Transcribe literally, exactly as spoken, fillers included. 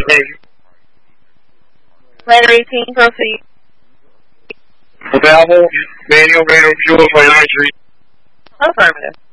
behavior. Letter eighteen, proceed. Available, manual radar fuel for nine three. Affirmative.